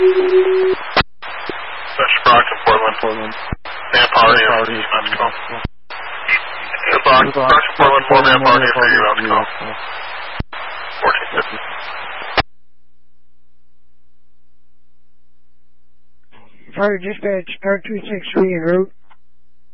Special Brockton, Portland. Manpower here, not to call. Brockton, Portland, 4 manpower here for you, not to call. 1450. Fire dispatch, R263 en route.